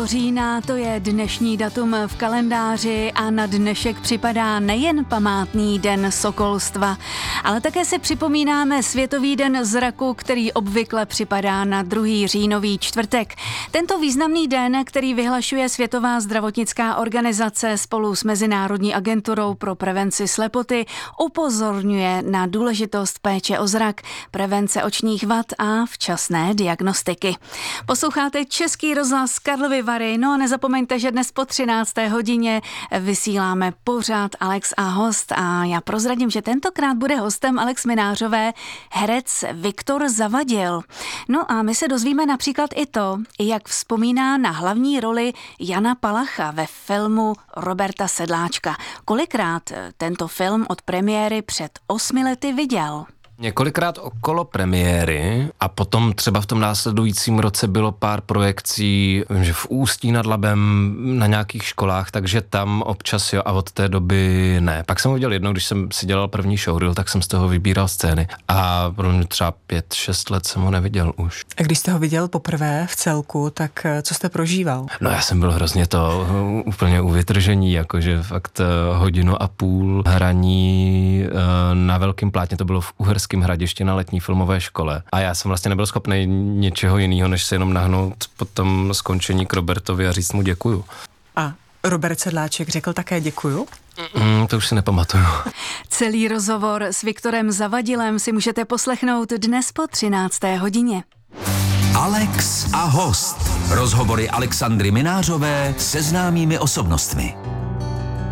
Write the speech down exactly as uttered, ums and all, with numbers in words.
října, to je dnešní datum v kalendáři a na dnešek připadá nejen památný den sokolstva, ale také si připomínáme Světový den zraku, který obvykle připadá na druhý říjnový čtvrtek. Tento významný den, který vyhlašuje Světová zdravotnická organizace spolu s Mezinárodní agenturou pro prevenci slepoty, upozorňuje na důležitost péče o zrak, prevence očních vad a včasné diagnostiky. Posloucháte Český rozhlas Karlovy Vary, no a nezapomeňte, že dnes po třinácté hodině vysíláme pořád Alex a host a já prozradím, že tentokrát bude hostem Alex Minářové herec Viktor Zavadil. No a my se dozvíme například i to, jak vzpomíná na hlavní roli Jana Palacha ve filmu Roberta Sedláčka. Kolikrát tento film od premiéry před osmi lety viděl? Několikrát okolo premiéry a potom třeba v tom následujícím roce bylo pár projekcí, vím, že v Ústí nad Labem na nějakých školách, takže tam občas jo a od té doby ne. Pak jsem ho viděl jednou, když jsem si dělal první showreel, tak jsem z toho vybíral scény a pro mě třeba pět, šest let jsem ho neviděl už. A když jste ho viděl poprvé v celku, tak co jste prožíval? No já jsem byl hrozně to úplně u vytržení, jakože fakt hodinu a půl hraní na velkém plátně, to bylo v Uherském Hradišti na letní filmové škole. A já jsem vlastně nebyl schopný něčeho jiného, než se jenom nahnout po tom skončení k Robertovi a říct mu děkuju. A Robert Sedláček řekl také děkuju? Mm, to už si nepamatuju. Celý rozhovor s Viktorem Zavadilem si můžete poslechnout dnes po třinácté hodině. Alex a host. Rozhovory Alexandry Minářové se známými osobnostmi.